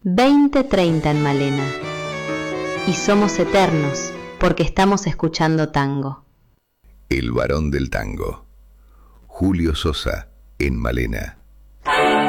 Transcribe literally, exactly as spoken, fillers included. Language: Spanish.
veinte treinta en Malena. Y somos eternos porque estamos escuchando tango. El varón del tango. Julio Sosa en Malena.